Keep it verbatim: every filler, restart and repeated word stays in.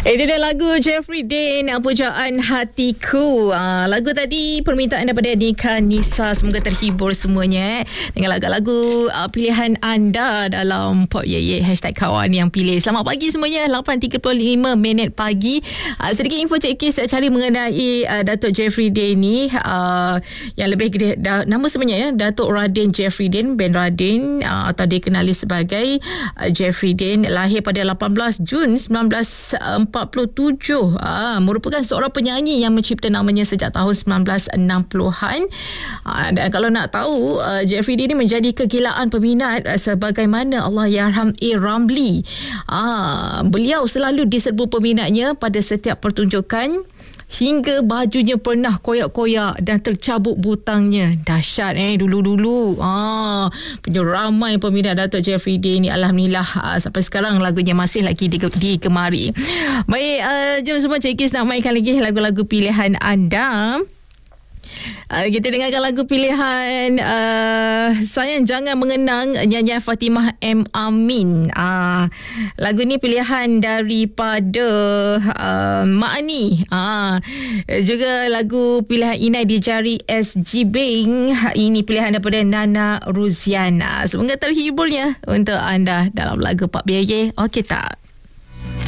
Itu dia lagu Jeffrey Dean, Pujaan Hatiku. Uh, lagu tadi permintaan daripada Nika Nisa. Semoga terhibur semuanya eh, dengan lagu-lagu uh, pilihan anda dalam Pop Ye Ye hashtag kawan yang pilih. Selamat pagi semuanya, lapan tiga puluh lima minit pagi. Uh, sedikit info cek kes cari mengenai uh, Datuk Jeffrey Dean ni, uh, yang lebih gede, da, nama sebenarnya Datuk Radin Jeffrey Dean bin Radin, uh, atau dikenali sebagai uh, Jeffrey Dean. Lahir pada lapan belas Jun sembilan belas empat puluh tujuh, ah, merupakan seorang penyanyi yang mencipta namanya sejak tahun sembilan belas enam puluhan. Ah, dan kalau nak tahu, uh, Jeffrey Dean ini menjadi kegilaan peminat uh, sebagaimana Allahyarham A. Ramli. Ah, beliau selalu diserbu peminatnya pada setiap pertunjukan, hingga bajunya pernah koyak-koyak dan tercabut butangnya. Dahsyat eh dulu-dulu. Ah, punya ramai peminat Datuk Jeffrey Dean ni. Alhamdulillah, ah, sampai sekarang lagunya masih lagi digemari. Baik, uh, jom semua cekis nak mainkan lagi lagu-lagu pilihan anda. Uh, kita dengarkan lagu pilihan uh, Sayang Jangan Mengenang, nyanyian Fatimah M. Amin. Uh, lagu ni pilihan daripada uh, Mak Ani. Uh, juga lagu pilihan Inai di Jari S G Bing. Ini pilihan daripada Nana Ruziana. Semoga terhiburnya untuk anda dalam lagu Pop Ye Ye. Okey tak?